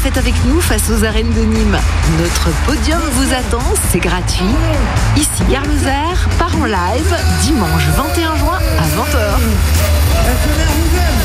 faites avec nous face aux arènes de Nîmes. Notre podium vous attend, c'est gratuit. Ici Gare Lozère, part en live dimanche 21 juin à 20h. Actionnaire vous aime,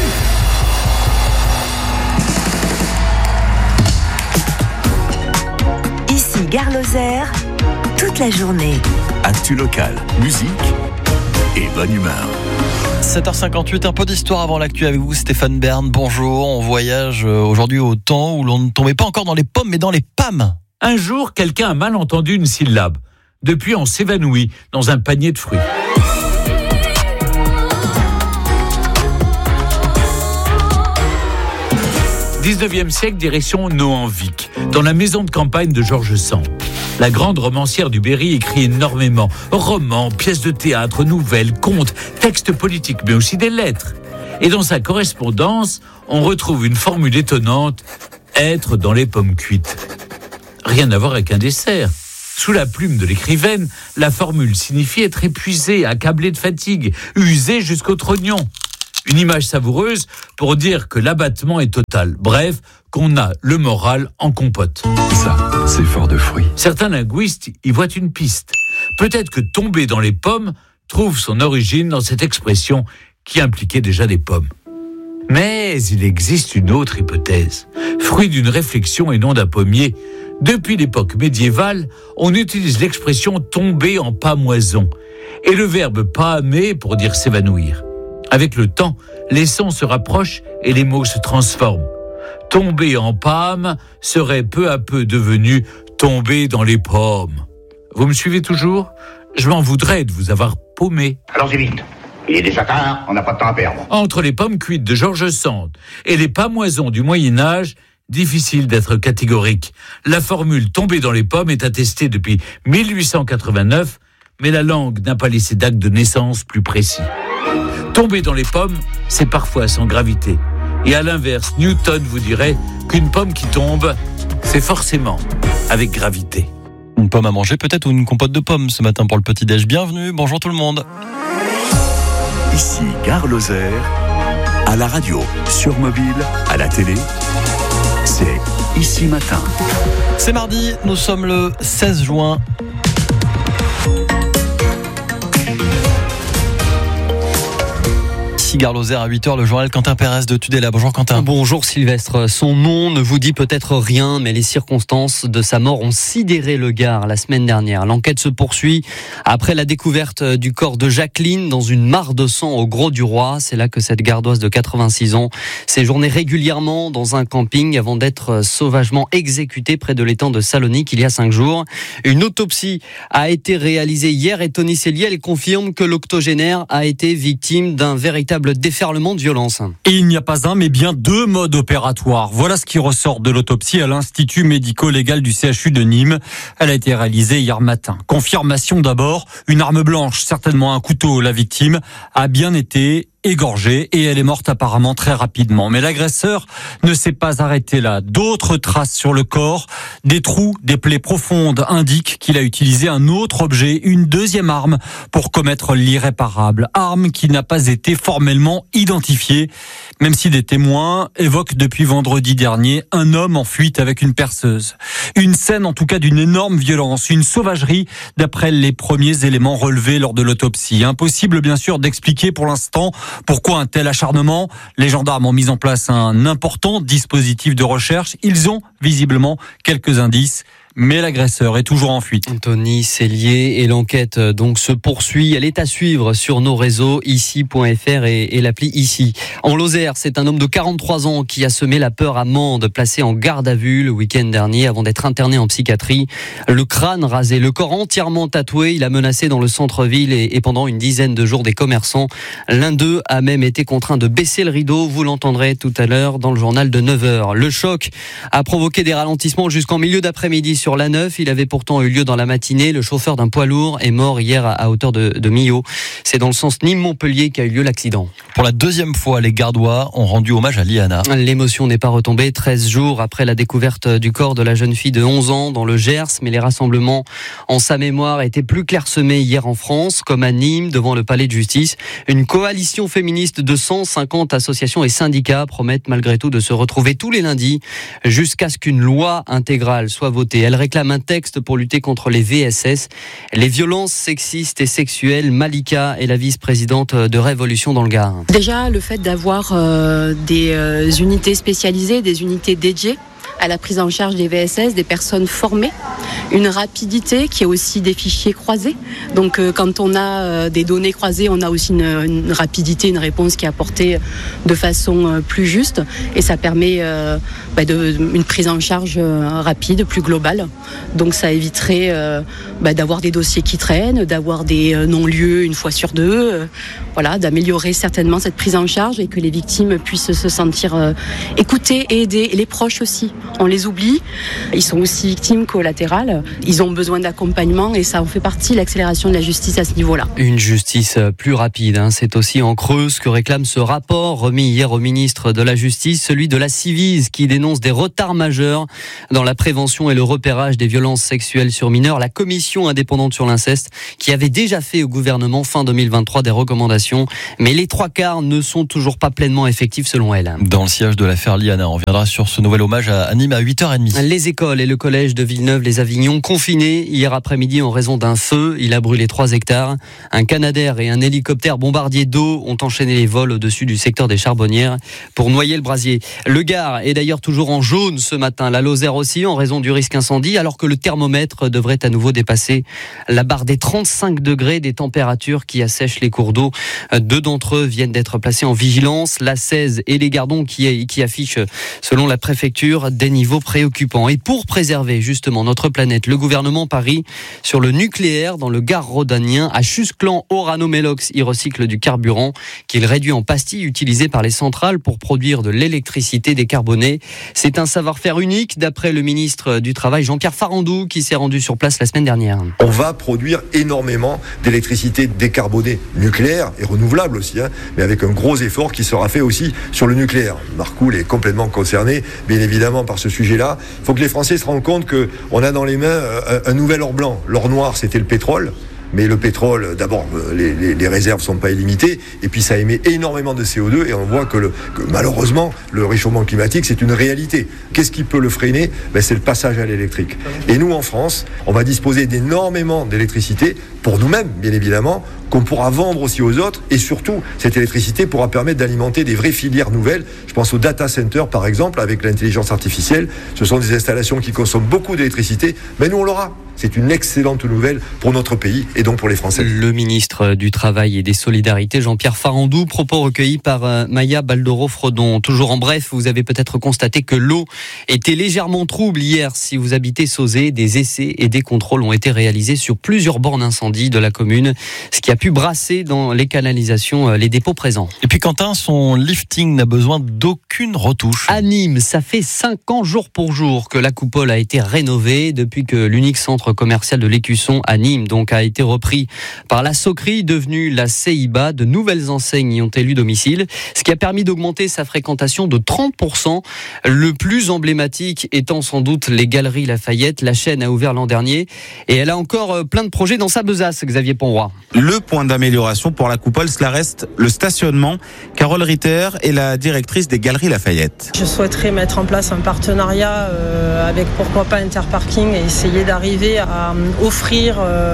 merci. Ici Gare Lozère, toute la journée. Actu locale, musique et bonne humeur. 7h58, un peu d'histoire avant l'actu avec vous, Stéphane Bern. Bonjour, on voyage aujourd'hui au temps où l'on ne tombait pas encore dans les pommes, mais dans les pommes. Un jour, quelqu'un a mal entendu une syllabe. Depuis, on s'évanouit dans un panier de fruits. « 19e siècle, direction Nohant-Vic, dans la maison de campagne de George Sand. La grande romancière du Berry écrit énormément. Romans, pièces de théâtre, nouvelles, contes, textes politiques, mais aussi des lettres. Et dans sa correspondance, on retrouve une formule étonnante, être dans les pommes cuites. Rien à voir avec un dessert. Sous la plume de l'écrivaine, la formule signifie être épuisé, accablé de fatigue, usé jusqu'au trognon. Une image savoureuse pour dire que l'abattement est total. Bref, qu'on a le moral en compote. Ça, c'est fort de fruits. Certains linguistes y voient une piste. Peut-être que tomber dans les pommes trouve son origine dans cette expression qui impliquait déjà des pommes. Mais il existe une autre hypothèse, fruit d'une réflexion et non d'un pommier. Depuis l'époque médiévale, on utilise l'expression tomber en pâmoison et le verbe pâmer pour dire s'évanouir. Avec le temps, les sons se rapprochent et les mots se transforment. Tomber en pâme serait peu à peu devenu tomber dans les pommes. Vous me suivez toujours ? Je m'en voudrais de vous avoir paumé. Allons-y vite. Il est déjà tard, on n'a pas de temps à perdre. Entre les pommes cuites de George Sand et les pâmoisons du Moyen-Âge, difficile d'être catégorique. La formule « tomber dans les pommes » est attestée depuis 1889, mais la langue n'a pas laissé d'acte de naissance plus précis. Tomber dans les pommes, c'est parfois sans gravité. Et à l'inverse, Newton vous dirait qu'une pomme qui tombe, c'est forcément avec gravité. Une pomme à manger peut-être ou une compote de pommes ce matin pour le petit-déj. Bienvenue, bonjour tout le monde. Ici Gare Lozère, à la radio, sur mobile, à la télé, c'est Ici Matin. C'est mardi, nous sommes le 16 juin. Gare Lozère à 8h, le journal Quentin Pérez de Tudela. Bonjour Quentin. Bonjour Sylvestre. Son nom ne vous dit peut-être rien, mais les circonstances de sa mort ont sidéré le Gard la semaine dernière. L'enquête se poursuit après la découverte du corps de Jacqueline dans une mare de sang au Grau-du-Roi. C'est là que cette gardoise de 86 ans séjournait régulièrement dans un camping avant d'être sauvagement exécutée près de l'étang de Salonique il y a 5 jours. Une autopsie a été réalisée hier et Tony Celliel confirme que l'octogénaire a été victime d'un véritable déferlement de violence. Et il n'y a pas un, mais bien 2 modes opératoires. Voilà ce qui ressort de l'autopsie à l'Institut médico-légal du CHU de Nîmes. Elle a été réalisée hier matin. Confirmation d'abord, une arme blanche, certainement un couteau. La victime a bien été égorgée et elle est morte apparemment très rapidement. Mais l'agresseur ne s'est pas arrêté là. D'autres traces sur le corps, des trous, des plaies profondes indiquent qu'il a utilisé un autre objet, une deuxième arme pour commettre l'irréparable. Arme qui n'a pas été formellement identifiée, même si des témoins évoquent depuis vendredi dernier un homme en fuite avec une perceuse. Une scène en tout cas d'une énorme violence, une sauvagerie d'après les premiers éléments relevés lors de l'autopsie. Impossible bien sûr d'expliquer pour l'instant pourquoi un tel acharnement. Les gendarmes ont mis en place un important dispositif de recherche. Ils ont visiblement quelques indices. Mais l'agresseur est toujours en fuite. Tony Cellier et l'enquête donc se poursuit. Elle est à suivre sur nos réseaux ici.fr et l'appli Ici. En Lozère, c'est un homme de 43 ans qui a semé la peur à Mende, placé en garde à vue le week-end dernier avant d'être interné en psychiatrie. Le crâne rasé, le corps entièrement tatoué, il a menacé dans le centre-ville et pendant une dizaine de jours des commerçants. L'un d'eux a même été contraint de baisser le rideau. Vous l'entendrez tout à l'heure dans le journal de 9h. Le choc a provoqué des ralentissements jusqu'en milieu d'après-midi sur l'A9. Il avait pourtant eu lieu dans la matinée. Le chauffeur d'un poids lourd est mort hier à hauteur de Millau. C'est dans le sens Nîmes-Montpellier qu'a eu lieu l'accident. Pour la deuxième fois, les Gardois ont rendu hommage à Liana. L'émotion n'est pas retombée 13 jours après la découverte du corps de la jeune fille de 11 ans dans le Gers. Mais les rassemblements en sa mémoire étaient plus clairsemés hier en France, comme à Nîmes, devant le palais de justice. Une coalition féministe de 150 associations et syndicats promettent malgré tout de se retrouver tous les lundis jusqu'à ce qu'une loi intégrale soit votée. Elle réclame un texte pour lutter contre les VSS, les violences sexistes et sexuelles. Malika est la vice-présidente de Révolution dans le Gard. Déjà, le fait d'avoir des unités spécialisées, des unités dédiées à la prise en charge des VSS, des personnes formées, une rapidité qui est aussi des fichiers croisés. Donc quand on a des données croisées, on a aussi une rapidité, une réponse qui est apportée de façon plus juste et ça permet une prise en charge rapide, plus globale. Donc ça éviterait d'avoir des dossiers qui traînent, d'avoir des non-lieux une fois sur deux, d'améliorer certainement cette prise en charge et que les victimes puissent se sentir écoutées et aidées, et les proches aussi. On les oublie, ils sont aussi victimes collatérales, ils ont besoin d'accompagnement et ça en fait partie, l'accélération de la justice à ce niveau-là. Une justice plus rapide, c'est aussi en Creuse que réclame ce rapport remis hier au ministre de la Justice, celui de la Ciivise, qui dénonce des retards majeurs dans la prévention et le repérage des violences sexuelles sur mineurs. La commission indépendante sur l'inceste qui avait déjà fait au gouvernement fin 2023 des recommandations, mais les 3/4 ne sont toujours pas pleinement effectifs selon elle. Dans le sillage de l'affaire Liana, on reviendra sur ce nouvel hommage à Nîmes à 8h30. Les écoles et le collège de Villeneuve-les-Avignon confinés hier après-midi en raison d'un feu. Il a brûlé 3 hectares. Un Canadair et un hélicoptère bombardier d'eau ont enchaîné les vols au-dessus du secteur des Charbonnières pour noyer le brasier. Le Gard est d'ailleurs toujours en jaune ce matin. La Lozère aussi en raison du risque incendie, alors que le thermomètre devrait à nouveau dépasser la barre des 35 degrés, des températures qui assèchent les cours d'eau. 2 d'entre eux viennent d'être placés en vigilance. La 16 et les Gardons qui affichent, selon la préfecture, des niveaux préoccupants. Et pour préserver justement notre planète, le gouvernement parie sur le nucléaire dans le Gard rhodanien. À Chusclan, Orano-Mélox y recycle du carburant qu'il réduit en pastilles utilisées par les centrales pour produire de l'électricité décarbonée. C'est un savoir-faire unique d'après le ministre du Travail, Jean-Pierre Farandou, qui s'est rendu sur place la semaine dernière. On va produire énormément d'électricité décarbonée, nucléaire et renouvelable aussi, mais avec un gros effort qui sera fait aussi sur le nucléaire. Marcoule est complètement concerné, bien évidemment, par ce sujet-là. Il faut que les Français se rendent compte qu'on a dans les mains un nouvel or blanc. L'or noir, c'était le pétrole. Mais le pétrole, d'abord, les réserves sont pas illimitées, et puis ça émet énormément de CO2, et on voit que malheureusement, le réchauffement climatique, c'est une réalité. Qu'est-ce qui peut le freiner ? C'est le passage à l'électrique. Et nous, en France, on va disposer d'énormément d'électricité, pour nous-mêmes, bien évidemment, qu'on pourra vendre aussi aux autres, et surtout, cette électricité pourra permettre d'alimenter des vraies filières nouvelles. Je pense aux data centers, par exemple, avec l'intelligence artificielle. Ce sont des installations qui consomment beaucoup d'électricité, mais nous, on l'aura. C'est une excellente nouvelle pour notre pays et donc pour les Français. Le ministre du Travail et des Solidarités, Jean-Pierre Farandou, propos recueillis par Maya Baldoro-Frodon. Toujours en bref, vous avez peut-être constaté que l'eau était légèrement trouble hier. Si vous habitez Sauzet, des essais et des contrôles ont été réalisés sur plusieurs bornes incendie de la commune, ce qui a pu brasser dans les canalisations les dépôts présents. Et puis Quentin, son lifting n'a besoin d'aucune retouche. À Nîmes, ça fait 5 ans jour pour jour que la coupole a été rénovée depuis que l'unique centre commercial de l'Écusson à Nîmes donc a été repris par la Socri, devenue la CIBA. De nouvelles enseignes y ont élu domicile, ce qui a permis d'augmenter sa fréquentation de 30%. Le plus emblématique étant sans doute les Galeries Lafayette. La chaîne a ouvert l'an dernier et elle a encore plein de projets dans sa besace, Xavier Ponroy. Le point d'amélioration pour la coupole, cela reste le stationnement. Carole Ritter est la directrice des Galeries Lafayette. Je souhaiterais mettre en place un partenariat avec pourquoi pas Interparking et essayer d'arriver à offrir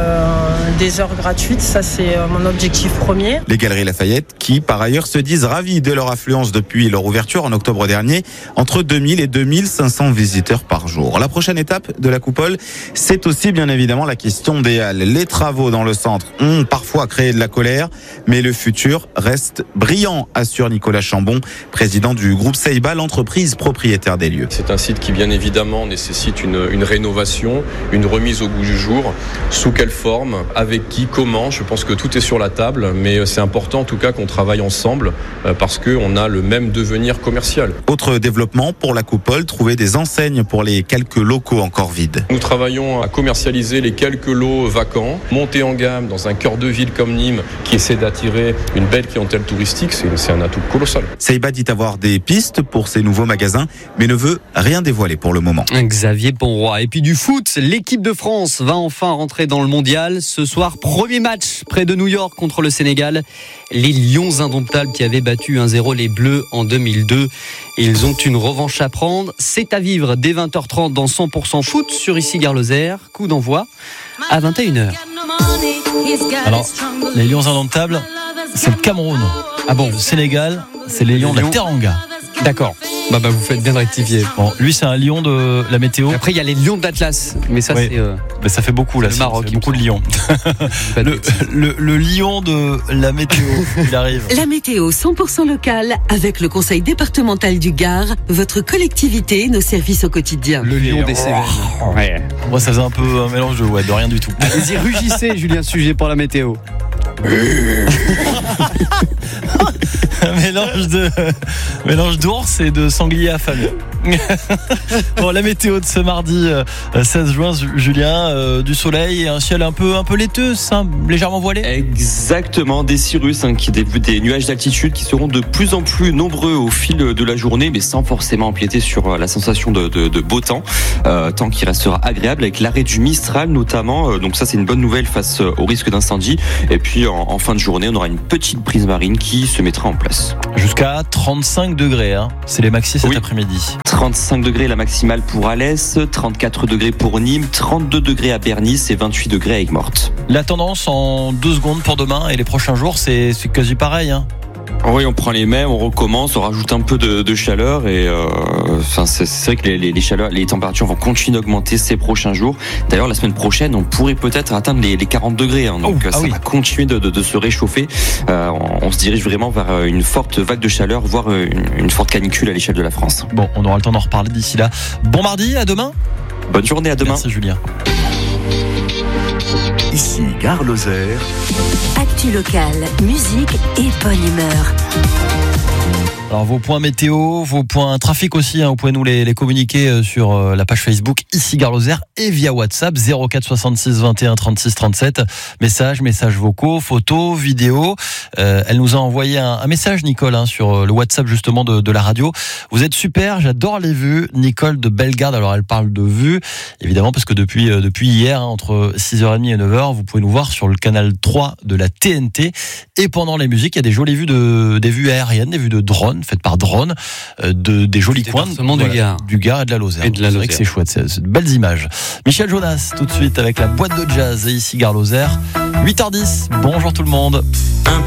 des heures gratuites. Ça, c'est mon objectif premier. Les Galeries Lafayette qui, par ailleurs, se disent ravis de leur affluence depuis leur ouverture en octobre dernier, entre 2000 et 2500 visiteurs par jour. La prochaine étape de la coupole, c'est aussi bien évidemment la question des halles. Les travaux dans le centre ont parfois créé de la colère, mais le futur reste brillant, assure Nicolas Chambon, président du groupe CIBA, l'entreprise propriétaire des lieux. C'est un site qui, bien évidemment, nécessite une rénovation, une remise au goût du jour. Sous quelle forme, avec qui, comment, je pense que tout est sur la table, mais c'est important en tout cas qu'on travaille ensemble parce qu'on a le même devenir commercial. Autre développement pour la coupole, trouver des enseignes pour les quelques locaux encore vides. Nous travaillons à commercialiser les quelques lots vacants, monter en gamme dans un cœur de ville comme Nîmes qui essaie d'attirer une belle clientèle touristique, c'est un atout colossal. Seiba dit avoir des pistes pour ces nouveaux magasins, mais ne veut rien dévoiler pour le moment. Xavier Ponroy. Et puis du foot, l'équipe de France va enfin rentrer dans le mondial. Ce soir, premier match près de New York contre le Sénégal. Les Lions indomptables qui avaient battu 1-0 les Bleus en 2002. Ils ont une revanche à prendre. C'est à vivre dès 20h30 dans 100% foot sur Ici Gare Lozère. Coup d'envoi à 21h. Alors, les Lions indomptables, c'est le Cameroun. Ah bon? Le Sénégal, c'est les Lions de la Teranga. D'accord. Bah vous faites bien de rectifier. Bon, lui c'est un lion de la météo. Après il y a les lions de l'Atlas, mais ça oui. c'est. Mais ça fait beaucoup là. Le Maroc, c'est beaucoup de lions. le lion de la météo, il arrive. La météo 100% locale avec le Conseil départemental du Gard, votre collectivité, nos services au quotidien. Le lion des Cévennes. Ouais. Moi ça faisait un peu un mélange de rien du tout. Allez-y, rugissez Julien Sujet pour la météo. mélange d'ours et de sanglier affamé. Bon, la météo de ce mardi 16 juin, Julien, du soleil et un ciel un peu laiteux, légèrement voilé. Exactement, des cirrus, des nuages d'altitude qui seront de plus en plus nombreux au fil de la journée, mais sans forcément empiéter sur la sensation de beau temps, temps qui restera agréable avec l'arrêt du Mistral notamment. Donc ça c'est une bonne nouvelle face au risque d'incendie. Et puis en fin de journée, on aura une petite brise marine qui se mettra en place. Jusqu'à 35 degrés, c'est les maxis cet après-midi. 35 degrés la maximale pour Alès, 34 degrés pour Nîmes, 32 degrés à Bernice et 28 degrés à Aigues-Mortes. La tendance en 2 secondes pour demain et les prochains jours, c'est quasi pareil. Oui, on prend les mêmes, on recommence, on rajoute un peu de chaleur et c'est vrai que les températures vont continuer d'augmenter ces prochains jours. D'ailleurs, la semaine prochaine, on pourrait peut-être atteindre les 40 degrés. Donc ça va continuer de se réchauffer. On se dirige vraiment vers une forte vague de chaleur, voire une forte canicule à l'échelle de la France. Bon, on aura le temps d'en reparler d'ici là. Bon mardi, à demain. Bonne journée, à demain. Merci Julien. Ici Gare Lozère. Actu locale, musique et bonne humeur. Alors vos points météo, vos points trafic aussi, vous pouvez nous les communiquer sur la page Facebook Ici Gare Lozère et via WhatsApp 04 66 21 36 37. Messages vocaux, photos, vidéos. Elle nous a envoyé un message, Nicole, sur le WhatsApp justement de la radio. Vous êtes super, j'adore les vues. Nicole de Bellegarde, alors elle parle de vues, évidemment parce que depuis hier, entre 6h30 et 9h, vous pouvez nous voir sur le canal 3 de la TNT. Et pendant les musiques, il y a des jolies vues des vues aériennes, des vues de drones, faites par drone, des jolis coins du Gard et de la Lozère. C'est vrai que c'est chouette, c'est de belles images. Michel Jonas, tout de suite avec la boîte de jazz et Ici Gare Lozère. 8h10, bonjour tout le monde.